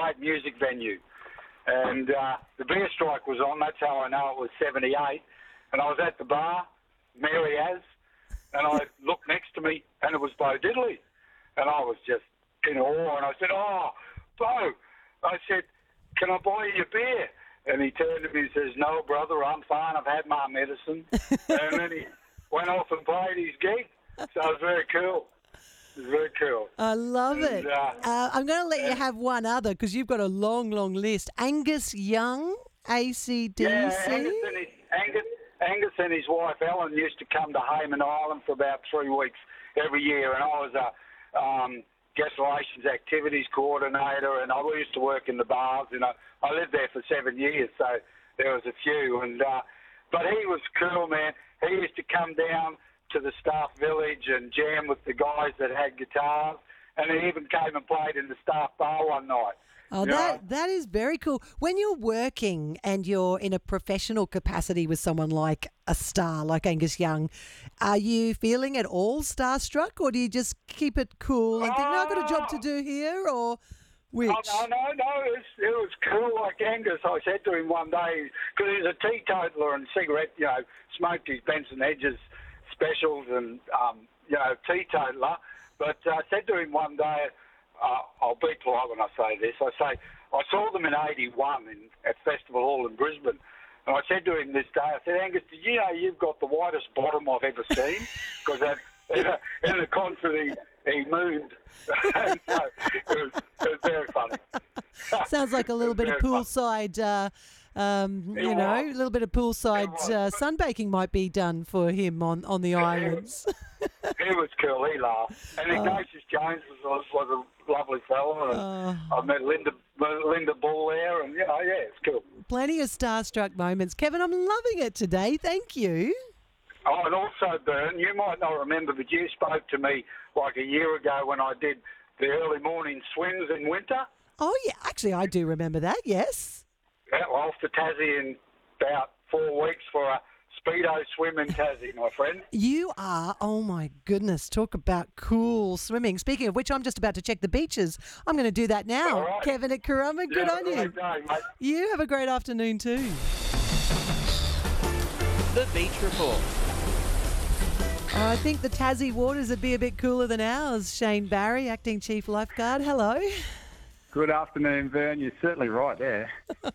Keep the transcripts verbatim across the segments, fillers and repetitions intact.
great music venue. And uh, the beer strike was on. That's how I know it was seventy-eight. And I was at the bar, Mary Az, and I looked next to me, and it was Bo Diddley. And I was just in awe. And I said, "Oh, Bo," I said, "can I buy you a beer?" And he turned to me and says, "No, brother, I'm fine. I've had my medicine." And then he went off and played his gig. So it was very cool. It was very cool. I love and, it. Uh, uh, I'm going to let you have one other because you've got a long, long list. Angus Young, A C D C. Yeah, Angus and, his, Angus, Angus and his wife Ellen used to come to Hayman Island for about three weeks every year, and I was a um, guest relations activities coordinator, and I used to work in the bars, and I, I lived there for seven years, so there was a few. And uh, but he was cool, man. He used to come down to the staff village and jam with the guys that had guitars, and he even came and played in the staff bar one night. Oh, that that is very cool. When you're working and you're in a professional capacity with someone like a star, like Angus Young, are you feeling at all starstruck, or do you just keep it cool and think, no, I've got a job to do here, or which? Oh, no, no, no, it was, it was cool like Angus. I said to him one day, because he's a teetotaler and cigarette, you know, smoked his Benson Hedges specials and, um, you know, teetotaler. But uh, I said to him one day, uh, I'll be polite when I say this, I say, I saw them in eighty-one in, at Festival Hall in Brisbane. And I said to him this day, I said, Angus, did you know you've got the widest bottom I've ever seen? Because in, in the concert he, he mooned. So it, was, it was very funny. Sounds like a little bit of poolside, uh, um, you know, a little bit of poolside uh, sunbaking might be done for him on, on the yeah, islands. He was cool. He laughed. And Ignatius oh. Jones was, was a lovely fellow. And oh. I met Linda Linda Bull there, and, you know, yeah, it's cool. Plenty of starstruck moments. Kevin, I'm loving it today. Thank you. Oh, and also, Bern, you might not remember, but you spoke to me like a year ago when I did the early morning swims in winter. Oh, yeah. Actually, I do remember that, yes. Yeah, well, off to Tassie in about four weeks for a Speedo swim in Tassie, my friend. You are, oh my goodness, talk about cool swimming. Speaking of which, I'm just about to check the beaches. I'm going to do that now. Right. Kevin at Currumbin, good yeah, on you. Day, mate. You have a great afternoon too. The Beach Report. I think the Tassie waters would be a bit cooler than ours. Shane Barry, Acting Chief Lifeguard, hello. Good afternoon, Vern. You're certainly right there.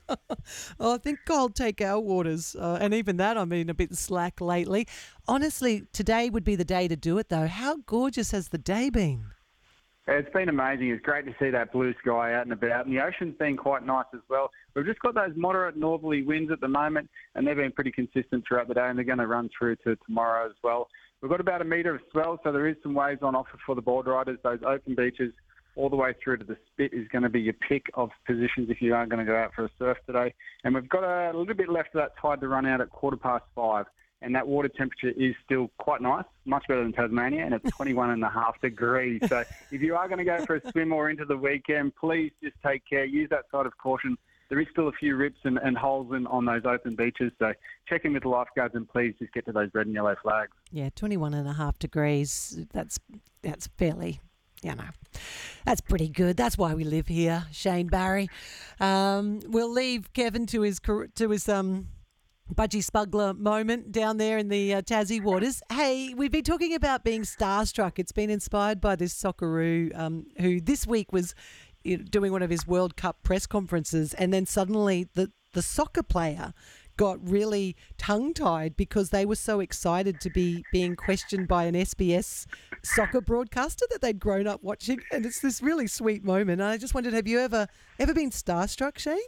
Oh, I think I'll take our waters. Uh, and even that, I'm being a bit slack lately. Honestly, today would be the day to do it, though. How gorgeous has the day been? It's been amazing. It's great to see that blue sky out and about. And the ocean's been quite nice as well. We've just got those moderate northerly winds at the moment, and they've been pretty consistent throughout the day, and they're going to run through to tomorrow as well. We've got about a metre of swell, so there is some waves on offer for the board riders. Those open beaches all the way through to the Spit is going to be your pick of positions if you are going to go out for a surf today. And we've got a little bit left of that tide to run out at quarter past five. And that water temperature is still quite nice, much better than Tasmania, and it's twenty-one and a half degrees. So if you are going to go for a swim or into the weekend, please just take care. Use that side of caution. There is still a few rips and, and holes in on those open beaches. So check in with the lifeguards and please just get to those red and yellow flags. Yeah, twenty-one and a half degrees. That's, that's fairly... You know, that's pretty good. That's why we live here, Shane Barry. Um, we'll leave Kevin to his to his um, budgie smuggler moment down there in the uh, Tassie waters. Hey, we've been talking about being starstruck. It's been inspired by this Socceroo um, who this week was you know, doing one of his World Cup press conferences, and then suddenly the, the soccer player got really tongue-tied because they were so excited to be being questioned by an S B S soccer broadcaster that they'd grown up watching, and it's this really sweet moment. And I just wondered, have you ever ever been starstruck, Shane?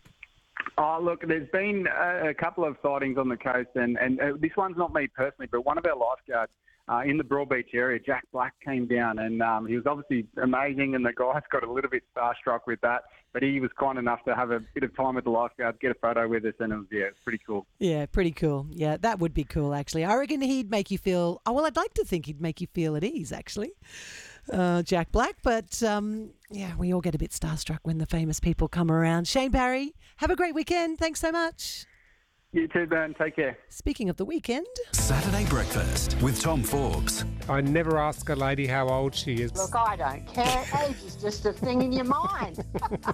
Oh, look, there's been a, a couple of sightings on the coast, and, and uh, this one's not me personally, but one of our lifeguards uh, in the Broadbeach area, Jack Black, came down, and um, he was obviously amazing, and the guys got a little bit starstruck with that. But he was kind enough to have a bit of time with the lifeguards, get a photo with us, and it was, yeah, it's pretty cool. Yeah, pretty cool. Yeah, that would be cool, actually. I reckon he'd make you feel, oh, well, I'd like to think he'd make you feel at ease, actually, uh, Jack Black. But, um, yeah, we all get a bit starstruck when the famous people come around. Shane Barry, have a great weekend. Thanks so much. You too, Ben. Take care. Speaking of the weekend. Saturday Breakfast with Tom Forbes. I never ask a lady how old she is. Look, I don't care. Age is just a thing in your mind.